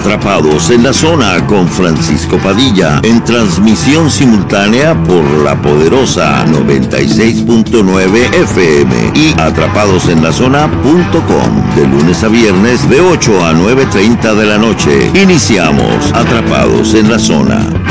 Atrapados en la Zona con Francisco Padilla, en transmisión simultánea por la poderosa 96.9 FM y atrapadosenlazona.com, de lunes a viernes de 8 a 9:30 de la noche. Iniciamos Atrapados en la Zona.